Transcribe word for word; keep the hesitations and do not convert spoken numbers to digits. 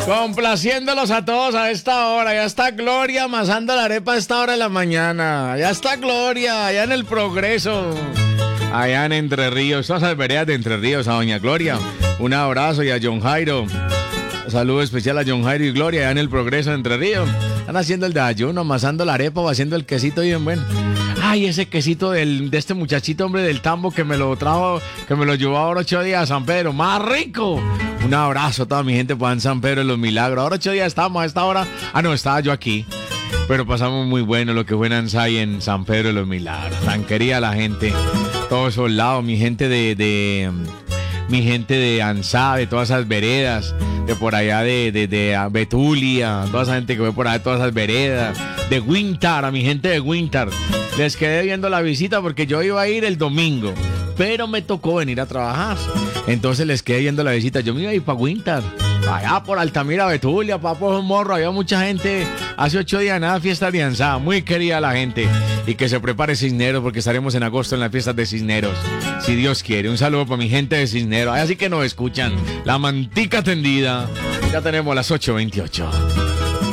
Complaciéndolos a todos a esta hora. Ya está Gloria amasando la arepa a esta hora de la mañana. Ya está Gloria, allá en el Progreso. Allá en Entre Ríos, todas las veredas de Entre Ríos, a doña Gloria. Un abrazo y a John Jairo. Saludo especial a John Jairo y Gloria allá en el Progreso de Entre Ríos. Están haciendo el de ayuno, amasando la arepa o haciendo el quesito bien bueno. Ay, ese quesito del, de este muchachito, hombre, del tambo que me lo trajo, que me lo llevó ahora ocho días a San Pedro. ¡Más rico! Un abrazo a toda mi gente por en San Pedro de los Milagros. Ahora ocho días estamos a esta hora. Ah, no, estaba yo aquí. Pero pasamos muy bueno lo que fue Nansay en San Pedro de los Milagros. Tan querida la gente. Todos esos lados, mi gente de... de mi gente de Ansá, de todas esas veredas, de por allá de, de, de Betulia, toda esa gente que fue por allá de todas esas veredas, de Winter, a mi gente de Winter. Les quedé viendo la visita porque yo iba a ir el domingo, pero me tocó venir a trabajar. Entonces les quedé viendo la visita. Yo me iba a ir para Winter, allá por Altamira, Betulia, para por Morro. Había mucha gente. Hace ocho días nada, fiesta de Ansá. Muy querida la gente. Y que se prepare Cisneros porque estaremos en agosto en las fiestas de Cisneros. Si Dios quiere. Un saludo para mi gente de Cisneros. Así que nos escuchan. La mantica tendida. Ya tenemos las ocho veintiocho.